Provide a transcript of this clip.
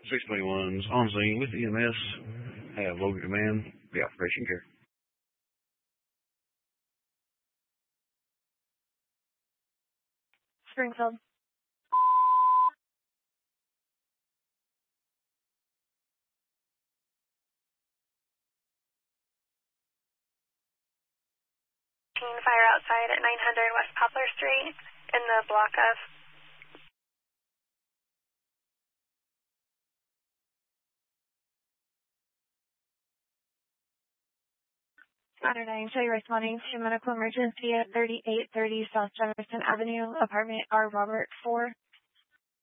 621's on scene with EMS. Have local command. The operation care. Springfield. Fire outside at 900 West Poplar Street in the block of. Saturday, show you responding to medical emergency at 3830 South Jefferson Avenue, apartment R. Robert 4.